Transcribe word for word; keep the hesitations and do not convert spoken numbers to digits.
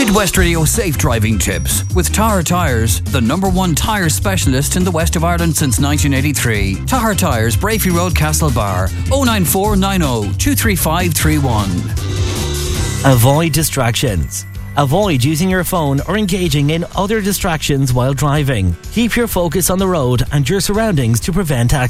Midwest Radio Safe Driving Tips with Tahar Tyres, the number one tyre specialist in the west of Ireland since nineteen eighty-three. Tahar Tyres, Brafey Road, Castlebar, oh nine four nine oh two three five three one. Avoid distractions. Avoid using your phone or engaging in other distractions while driving. Keep your focus on the road and your surroundings to prevent accidents.